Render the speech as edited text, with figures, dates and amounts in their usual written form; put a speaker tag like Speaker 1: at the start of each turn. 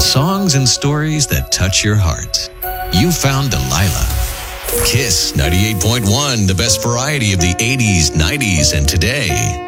Speaker 1: songs and stories that touch your heart. You found Delilah. Kiss 98.1, the best variety of the 80s, 90s, and today.